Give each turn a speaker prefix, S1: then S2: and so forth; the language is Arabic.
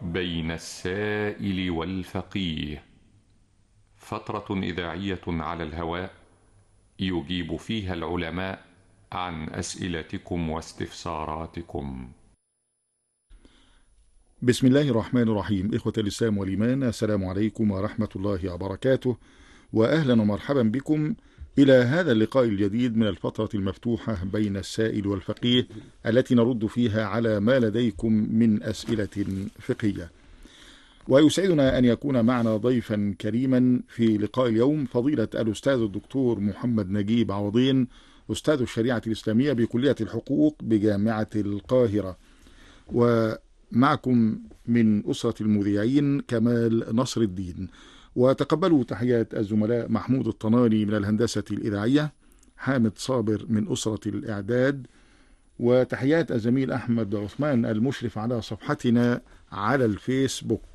S1: بين السائل والفقيه، فترة إذاعية على الهواء يجيب فيها العلماء عن أسئلتكم واستفساراتكم.
S2: بسم الله الرحمن الرحيم. إخوة الإسلام والإيمان، السلام عليكم ورحمة الله وبركاته، وأهلا ومرحبا بكم إلى هذا اللقاء الجديد من الفترة المفتوحة بين السائل والفقيه، التي نرد فيها على ما لديكم من أسئلة فقهية. ويسعدنا أن يكون معنا ضيفا كريما في لقاء اليوم فضيلة الأستاذ الدكتور محمد نجيب عوضين، أستاذ الشريعة الإسلامية بكلية الحقوق بجامعة القاهرة. ومعكم من أسرة المذيعين كمال نصر الدين. وتقبلوا تحيات الزملاء محمود الطناني من الهندسة الإذاعية، حامد صابر من أسرة الإعداد، وتحيات الزميل أحمد عثمان المشرف على صفحتنا على الفيسبوك.